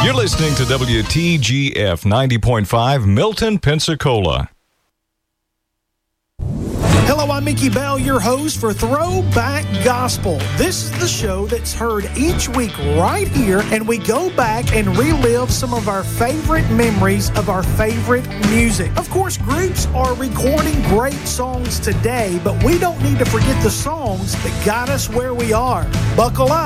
You're listening to WTGF 90.5 Milton, Pensacola. Hello, I'm Mickey Bell, your host for Throwback Gospel. This is the show that's heard each week right here, and we go back and relive some of our favorite memories of our favorite music. Of course, groups are recording great songs today, but we don't need to forget the songs that got us where we are. Buckle up.